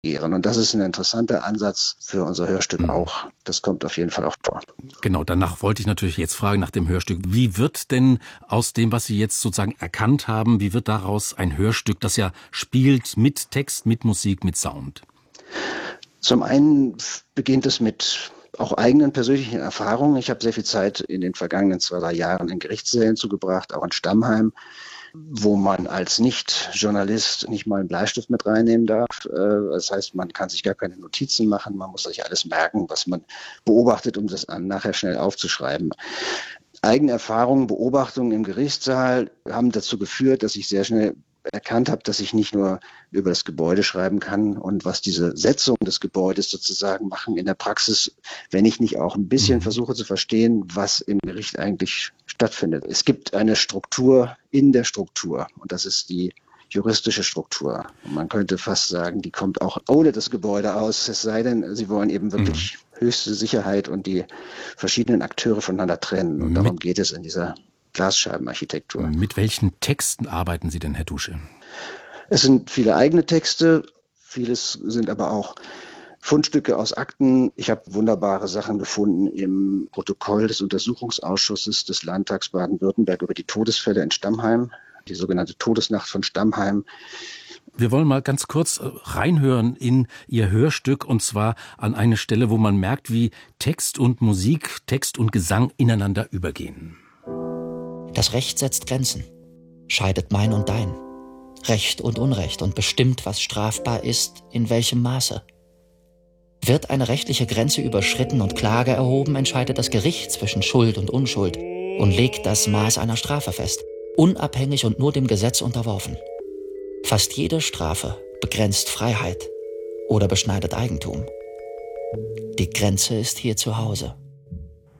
ehren. Und das ist ein interessanter Ansatz für unser Hörstück auch. Das kommt auf jeden Fall auch vor. Genau, danach wollte ich natürlich jetzt fragen nach dem Hörstück. Wie wird denn aus dem, was Sie jetzt sozusagen erkannt haben, wie wird daraus ein Hörstück, das ja spielt mit Text, mit Musik, mit Sound? Zum einen beginnt es mit auch eigenen persönlichen Erfahrungen. Ich habe sehr viel Zeit in den vergangenen 2-3 Jahren in Gerichtssälen zugebracht, auch in Stammheim, wo man als Nicht-Journalist nicht mal einen Bleistift mit reinnehmen darf. Das heißt, man kann sich gar keine Notizen machen, man muss sich alles merken, was man beobachtet, um das nachher schnell aufzuschreiben. Eigene Erfahrungen, Beobachtungen im Gerichtssaal haben dazu geführt, dass ich sehr schnell erkannt habe, dass ich nicht nur über das Gebäude schreiben kann und was diese Setzung des Gebäudes sozusagen machen in der Praxis, wenn ich nicht auch ein bisschen versuche zu verstehen, was im Gericht eigentlich stattfindet. Es gibt eine Struktur in der Struktur und das ist die juristische Struktur. Und man könnte fast sagen, die kommt auch ohne das Gebäude aus, es sei denn, Sie wollen eben wirklich höchste Sicherheit und die verschiedenen Akteure voneinander trennen. Und darum geht es in dieser Glasscheibenarchitektur. Mit welchen Texten arbeiten Sie denn, Herr Dusche? Es sind viele eigene Texte, vieles sind aber auch Fundstücke aus Akten. Ich habe wunderbare Sachen gefunden im Protokoll des Untersuchungsausschusses des Landtags Baden-Württemberg über die Todesfälle in Stammheim, die sogenannte Todesnacht von Stammheim. Wir wollen mal ganz kurz reinhören in Ihr Hörstück und zwar an eine Stelle, wo man merkt, wie Text und Musik, Text und Gesang ineinander übergehen. Das Recht setzt Grenzen, scheidet mein und dein, Recht und Unrecht und bestimmt, was strafbar ist, in welchem Maße. Wird eine rechtliche Grenze überschritten und Klage erhoben, entscheidet das Gericht zwischen Schuld und Unschuld und legt das Maß einer Strafe fest, unabhängig und nur dem Gesetz unterworfen. Fast jede Strafe begrenzt Freiheit oder beschneidet Eigentum. Die Grenze ist hier zu Hause.